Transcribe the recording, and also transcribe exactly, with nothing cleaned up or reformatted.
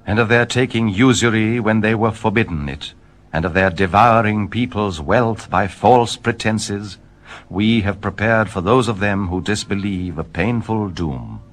and of their taking usury when they were forbidden it, and of their devouring people's wealth by false pretenses, we have prepared for those of them who disbelieve a painful doom.